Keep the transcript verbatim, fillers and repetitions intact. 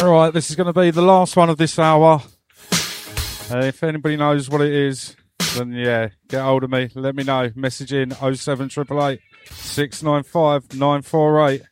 Right, this is going to be the last one of this hour. Uh, if anybody knows what it is, then yeah, get hold of me. Let me know. Message in oh seven eight eight eight, six nine five, nine four eight.